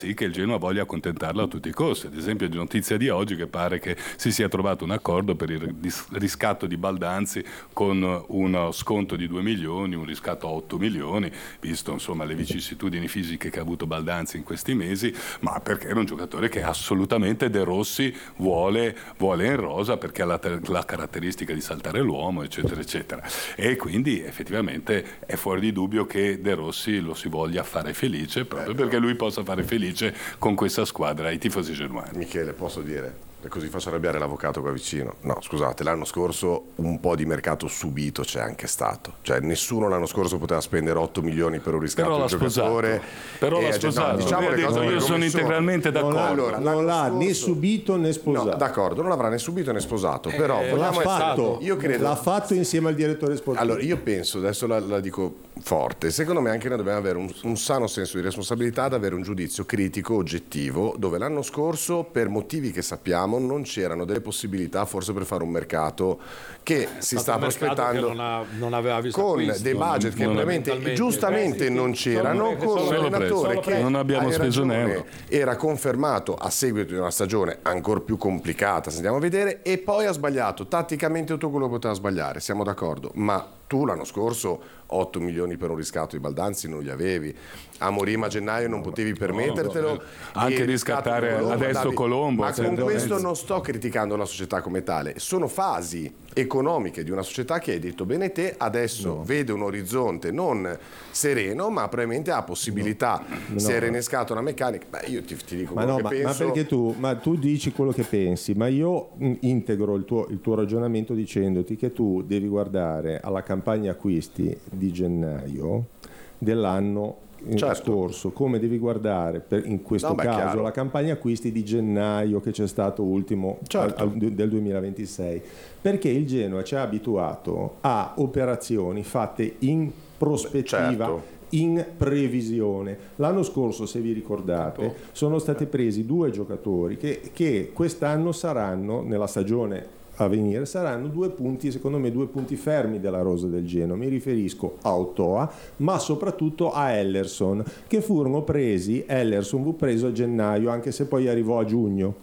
sì che il Genoa voglia accontentarlo a tutti i costi. Ad esempio, è notizia di oggi che pare che si sia trovato un accordo per il riscatto di Baldanzi con uno sconto di 2 milioni, un riscatto a 8 milioni, visto insomma le vicissitudini fisiche che ha avuto Baldanzi in questi mesi, ma perché era un giocatore che assolutamente De Rossi vuole in rosa, perché ha la caratteristica di saltare l'uomo, eccetera, eccetera. E quindi effettivamente è fuori di dubbio che De Rossi lo si voglia fare felice, proprio perché lui possa fare felice con questa squadra ai tifosi genuani. Michele, posso dire? E così faccio arrabbiare l'avvocato qua vicino. No, scusate, l'anno scorso un po' di mercato subito c'è anche stato. Cioè nessuno l'anno scorso poteva spendere 8 milioni per un riscatto di giocatore. Però l'ha sposato. Diciamo le cose io sono integralmente d'accordo. Allora, non l'ha né subito né sposato. No, d'accordo, non l'avrà né subito né sposato. Però l'ha fatto. Io credo, l'ha fatto insieme al direttore sportivo. Allora, io penso, adesso la dico forte, secondo me anche noi dobbiamo avere un sano senso di responsabilità, ad avere un giudizio critico, oggettivo, dove l'anno scorso, per motivi che sappiamo, non c'erano delle possibilità forse per fare un mercato che si sta prospettando, che non aveva visto con acquisti, dei budget che probabilmente giustamente non c'erano, con un allenatore che non abbiamo speso neanche. Era confermato a seguito di una stagione ancora più complicata, se andiamo a vedere, e poi ha sbagliato tatticamente tutto quello che poteva sbagliare, siamo d'accordo, ma tu l'anno scorso 8 milioni per un riscatto di Baldanzi non li avevi, Amorim a gennaio non potevi permettertelo, anche riscattare adesso Colombo, ma con questo non sto criticando la società come tale, sono fasi economiche di una società che hai detto bene te, adesso vede un orizzonte non sereno, ma probabilmente ha possibilità, se è rinnescata una meccanica. Beh, io ti dico quello che penso. Ma perché tu dici quello che pensi, ma io integro il tuo ragionamento dicendoti che tu devi guardare alla campagna acquisti di gennaio dell'anno scorso, come devi guardare in questo caso la campagna acquisti di gennaio che c'è stato ultimo del 2026, perché il Genoa ci ha abituato a operazioni fatte in prospettiva, in previsione. L'anno scorso, se vi ricordate, sono stati presi 2 giocatori che quest'anno saranno, nella stagione a venire, saranno 2 punti, secondo me 2 punti fermi della rosa del Genoa. Mi riferisco a Otoa, ma soprattutto a Ellerson, che furono presi. Ellerson fu preso a gennaio, anche se poi arrivò a giugno,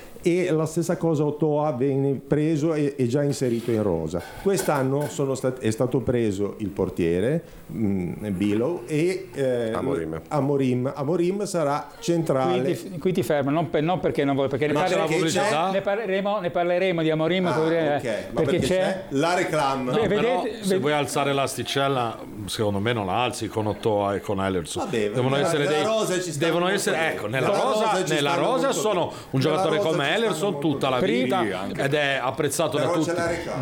e la stessa cosa Otoa venne preso e già inserito in rosa. Quest'anno è stato preso il portiere Bilow e Amorim sarà centrale. Qui ti fermo, non perché non vuoi, perché ne parleremo di Amorim, perché c'è la reclam. Se vuoi alzare l'asticella, secondo me non la alzi con Otoa e con Ellerson. Devono essere nella rosa sono un giocatore come Ellerson tutta la vita ed è apprezzato da tutti.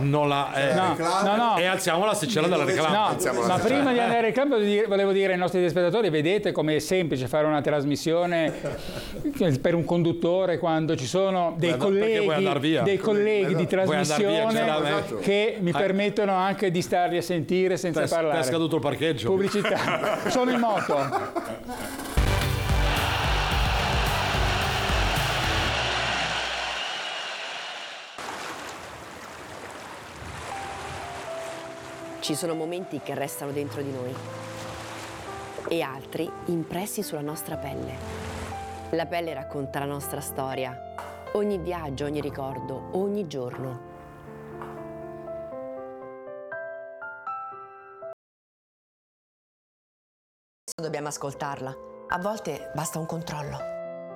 E alziamo l'asticella della reclama. Ma prima di andare al reclamo volevo dire ai nostri spettatori: vedete come è semplice fare una trasmissione per un conduttore quando ci sono dei colleghi di trasmissione che mi permettono anche di starli a sentire senza parlare. È scaduto il parcheggio. Pubblicità. Sono in moto. Ci sono momenti che restano dentro di noi e altri impressi sulla nostra pelle. La pelle racconta la nostra storia, ogni viaggio, ogni ricordo, ogni giorno. Dobbiamo ascoltarla. A volte basta un controllo.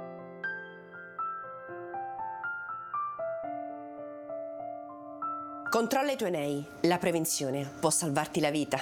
Controlla i tuoi nei. La prevenzione può salvarti la vita.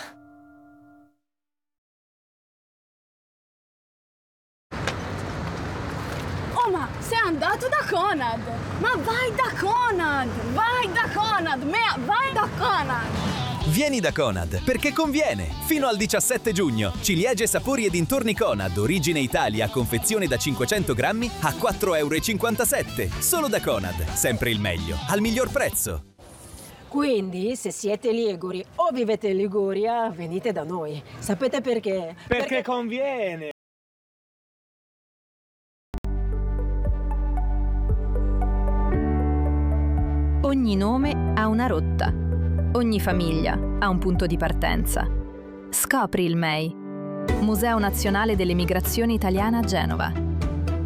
Oh, ma sei andato da Conad! Ma vai da Conad! Vai da Conad! Vai da Conad! Vieni da Conad, perché conviene! Fino al 17 giugno, ciliegie, sapori e dintorni Conad, origine Italia, confezione da 500 grammi a 4,57 €. Solo da Conad, sempre il meglio, al miglior prezzo. Quindi, se siete liguri o vivete in Liguria, venite da noi. Sapete perché? Perché conviene! Ogni nome ha una rotta. Ogni famiglia ha un punto di partenza. Scopri il MEI, Museo Nazionale dell'Emigrazione Italiana a Genova.